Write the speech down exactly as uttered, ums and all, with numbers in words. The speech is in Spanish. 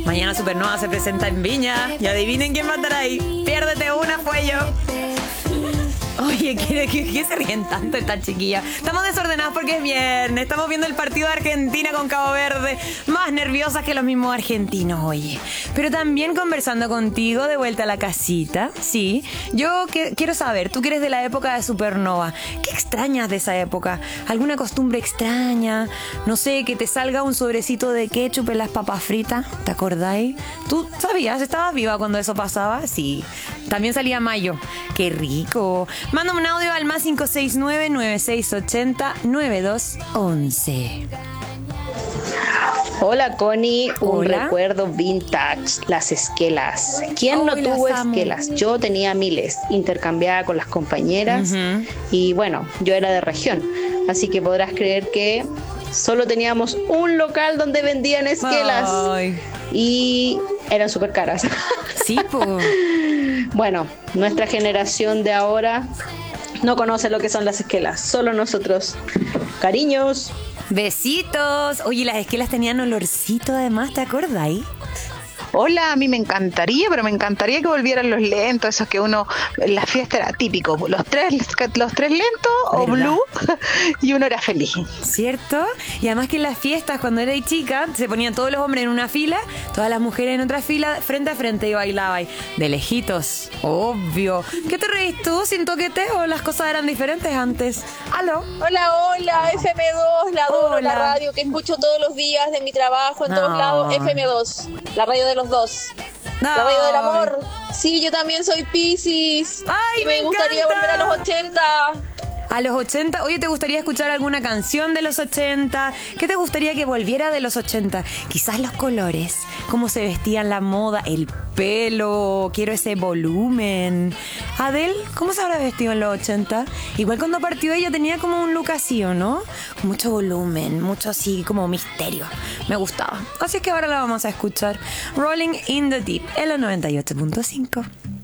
Mañana Supernova se presenta en Viña. Y adivinen quién va a estar ahí. Piérdete una, fue yo. Oye, ¿qué, qué, qué se ríen tanto esta chiquilla? Estamos desordenadas porque es viernes. Estamos viendo el partido de Argentina con Cabo Verde. Más nerviosas que los mismos argentinos, oye. Pero también conversando contigo de vuelta a la casita. Sí, yo que, quiero saber, tú que eres de la época de Supernova, ¿qué extrañas de esa época? ¿Alguna costumbre extraña? No sé, que te salga un sobrecito de ketchup en las papas fritas. ¿Te acordáis? ¿Tú sabías? ¿Estabas viva cuando eso pasaba? Sí. También salía mayo. ¡Qué rico! Mándame un audio al más cinco seis nueve, nueve seis ocho cero, nueve dos once. Hola Connie, un Hola. recuerdo vintage, las esquelas. ¿Quién no Ay, tuvo las amo. esquelas? Yo tenía miles, intercambiaba con las compañeras Ujú. y bueno, yo era de región, así que podrás creer que solo teníamos un local donde vendían esquelas Ay. y eran súper caras. Sí, pues. Bueno, nuestra generación de ahora no conoce lo que son las esquelas, solo nosotros. Cariños. Besitos. Oye, las esquelas tenían olorcito además, ¿te acordáis? Hola, a mí me encantaría, pero me encantaría que volvieran los lentos, esos que uno, en la fiesta era típico, los tres, los tres lentos o ¿Verdad? blue, y uno era feliz. ¿Cierto? Y además que en las fiestas, cuando erais chica, se ponían todos los hombres en una fila, todas las mujeres en otra fila, frente a frente y bailabais. De lejitos, obvio. ¿Qué te reís tú sin toqueteo? Las cosas eran diferentes antes. ¿Aló? Hola, hola, F M dos, la adoro, Hola. la radio que escucho todos los días de mi trabajo, en todos No. lados, F M dos, la radio de los dos, No. la radio del amor. Sí, yo también soy Piscis. Ay, y me, me gustaría encanta. volver a los ochenta. A los ochenta, oye, ¿te gustaría escuchar alguna canción de los ochenta? ¿Qué te gustaría que volviera de los ochenta? Quizás los colores, cómo se vestían, la moda, el pelo, quiero ese volumen. Adele, ¿cómo se habrá vestido en los ochenta? Igual cuando partió ella tenía como un look así, ¿o no? Mucho volumen, mucho así como misterio. Me gustaba. Así es que ahora la vamos a escuchar. Rolling in the Deep, en la noventa y ocho punto cinco.